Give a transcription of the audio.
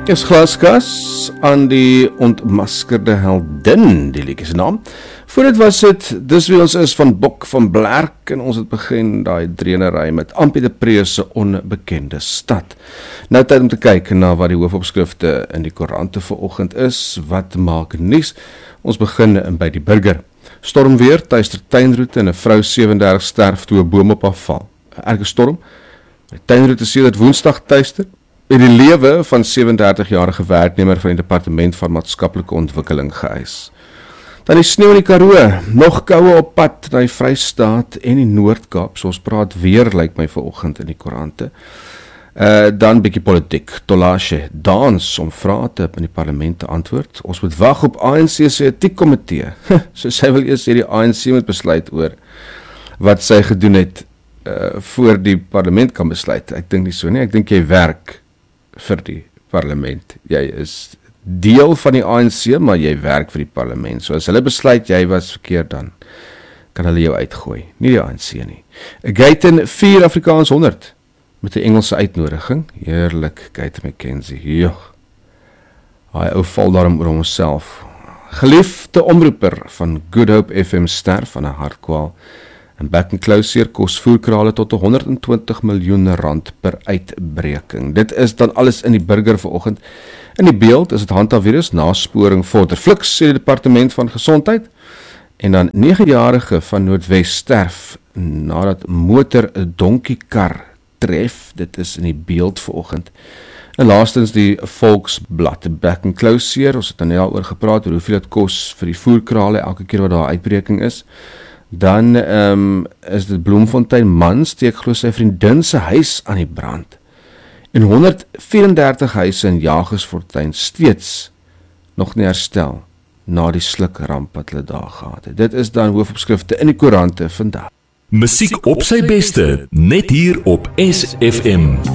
Is Glaskas aan die ontmaskerde heldin, die liedjie se naam. Voor dit was dit, dis wie ons is van Bok van Blerk, en ons het begin daai dreenery met Ampie de Preus se Onbekende Stad. Nou tyd om te kyk na wat die hoofopskrifte in die koerante vanoggend is, wat maak nuus. Ons begin by die Burger. Stormweer, tuister tuinroete en 'n vrou 37 sterf toe 'n boom op haar val. 'n Erge storm. Die tuinroete sê dat Woensdag tuister in die lewe van 37-jarige werknemer van die Departement van Maatskaplike Ontwikkeling geëis. Dan die sneeu in die Karoo, nog koue op pad na die Vrystaat en die Noord-Kaap, soos praat weer lyk my vanoggend in die koerante. Dan bietjie politiek, Tolashe dans om vrae te in die parlement te antwoord. Ons moet wag op ANC se etiekkomitee. So sy wil eers sê die ANC moet besluit oor wat sy gedoen het voor die parlement kan besluit. Ek dink nie so nie, ek dink jy werk vir die parlement. Jy is deel van die ANC, maar jy werk vir die parlement. So as hulle besluit jy was verkeerd, dan kan hulle jou uitgooi. Nie die ANC nie. Guyton 4 Afrikaans 100 met 'n Engelse uitnodiging. Heerlik, Guyton McKenzie. Joh. Hy ou val daarom oor homself. Geliefde omroeper van Good Hope FM sterf aan 'n hartkwaal. En Back and Close kos voerkrale tot 120 miljoen rand per uitbreking. Dit is dan alles in die Burger vanoggend. In die Beeld is dit handhaafvirus nasporing vorder. Fliks sê die Departement van Gesondheid. En dan 9-jarige van Noordwes sterf nadat motor 'n donkiekar tref. Dit is in die Beeld vanoggend. En laastens die Volksblad, Back and Close. Ons het dan net daaroor gepraat oor hoeveel dit kos vir die voerkrale elke keer wat daar uitbreking is. Dan is dit Bloemfontein man steek glo sy vriendin se huis aan die brand. En 134 huise in Jagersfontein steeds nog nie herstel na die slukramp wat hulle daar gehad het. Dit is dan hoofopskrifte in die koerante vandag. Musiek op sy beste, net hier op SFM.